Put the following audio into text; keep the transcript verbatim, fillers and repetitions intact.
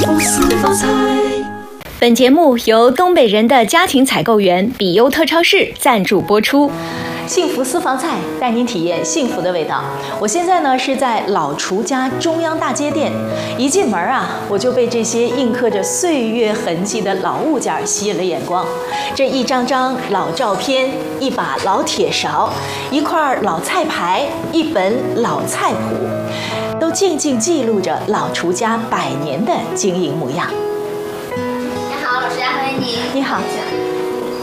福私房菜。 本节目由东北人的家庭采购员比优特超市赞助播出。 幸福私房菜带您体验幸福的味道。我现在呢是在老厨家中央大街店，一进门啊，我就被这些印刻着岁月痕迹的老物件吸引了眼光。这一张张老照片，一把老铁勺，一块老菜牌，一本老菜谱，都静静记录着老厨家百年的经营模样。 你好，老师家欢迎您。 你好。